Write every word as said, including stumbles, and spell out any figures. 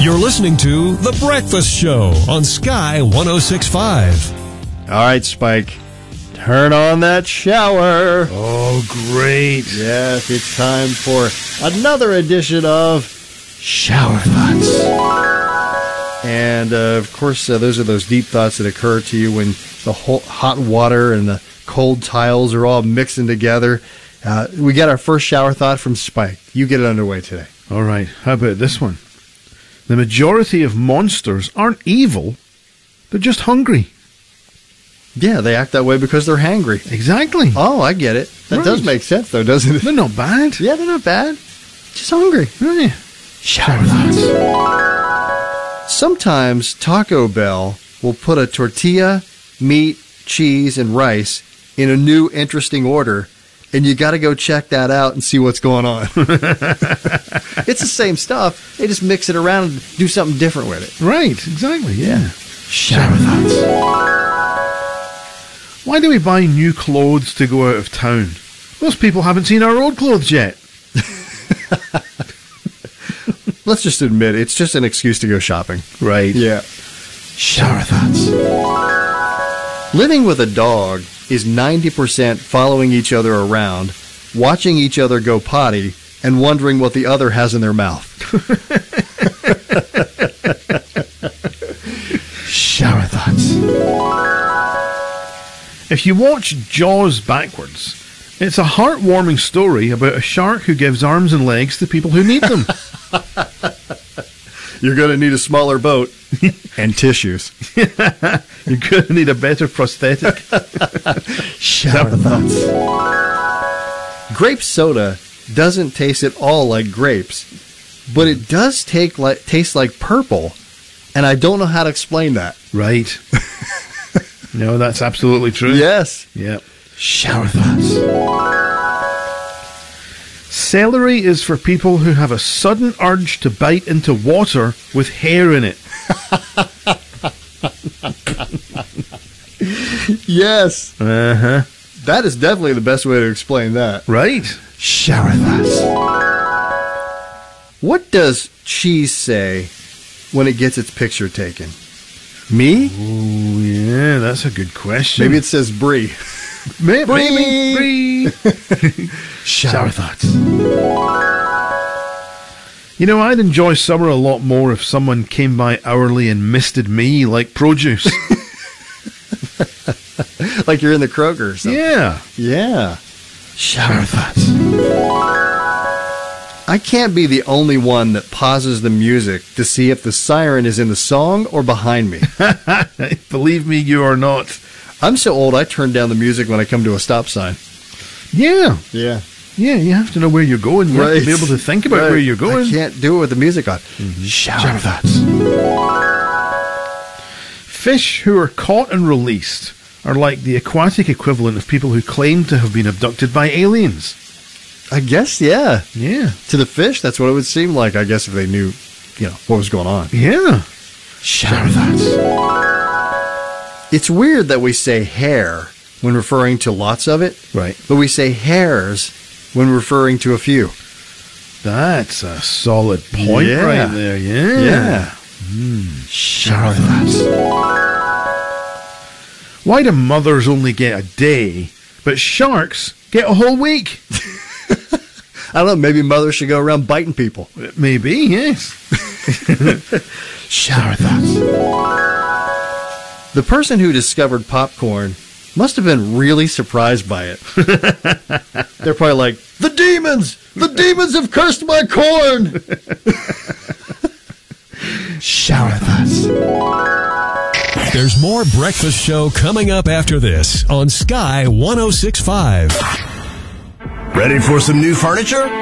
You're listening to The Breakfast Show on Sky one oh six point five. All right, Spike. Turn on that shower. Oh, great. Yes, it's time for another edition of Shower Thoughts. And, uh, of course, uh, those are those deep thoughts that occur to you when the whole hot water and the cold tiles are all mixing together. Uh, we got our first shower thought from Spike. You get it underway today. All right. How about this one? The majority of monsters aren't evil. They're just hungry. Yeah, they act that way because they're hangry. Exactly. Oh, I get it. That Right. does make sense, though, doesn't it? They're not bad. Yeah, they're not bad. Just hungry. Yeah. Shower thoughts. Sometimes Taco Bell will put a tortilla, meat, cheese, and rice in a new, interesting order, and you got to go check that out and see what's going on. It's the same stuff. They just mix it around and do something different with it. Right. Exactly. Yeah. Shower thoughts. Why do we buy new clothes to go out of town? Most people haven't seen our old clothes yet. Let's just admit, it's just an excuse to go shopping. Right. Yeah. Shower thoughts. Living with a dog is ninety percent following each other around, watching each other go potty, and wondering what the other has in their mouth. Shower thoughts. If you watch Jaws backwards, it's a heartwarming story about a shark who gives arms and legs to people who need them. You're going to need a smaller boat and tissues. You're going to need a better prosthetic. Shower thoughts. Grape soda doesn't taste at all like grapes, but it does take like, taste like purple, and I don't know how to explain that. Right. No, that's absolutely true. Yes. Yeah. Shower thoughts. Celery is for people who have a sudden urge to bite into water with hair in it. Yes. Uh-huh. That is definitely the best way to explain that. Right. Shower thoughts. What does cheese say when it gets its picture taken? Me? Oh, yeah, that's a good question. Maybe it says brie. Maybe. Brie. Brie. Shower thoughts. You know, I'd enjoy summer a lot more if someone came by hourly and misted me like produce. Like you're in the Kroger or something. Yeah. Yeah. Shower thoughts. I can't be the only one that pauses the music to see if the siren is in the song or behind me. Believe me, you are not. I'm so old I turn down the music when I come to a stop sign. Yeah. Yeah. Yeah, you have to know where you're going. You Right. have to be able to think about Right. where you're going. I can't do it with the music on. Mm-hmm. Shower, Shower thoughts. Fish who are caught and released are like the aquatic equivalent of people who claim to have been abducted by aliens. I guess, yeah. Yeah. To the fish, that's what it would seem like, I guess, if they knew, you know, what was going on. Yeah. Shower thoughts. It's weird that we say hair when referring to lots of it, Right. but we say hairs when referring to a few. That's a solid point Yeah. right there. Yeah. Yeah. Shower thoughts. Why do mothers only get a day, but sharks get a whole week? I don't know, maybe mothers should go around biting people. Maybe, yes. Shower thoughts. The person who discovered popcorn must have been really surprised by it. They're probably like, the demons! The demons have cursed my corn! Shower thoughts. There's more Breakfast Show coming up after this on Sky one oh six point five. Ready for some new furniture?